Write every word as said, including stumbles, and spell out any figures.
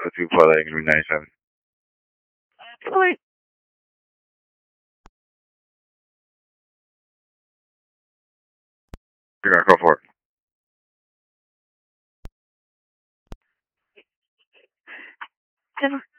A two parlay is gonna be ninety-seven. Really? You're gonna go for it. Seven.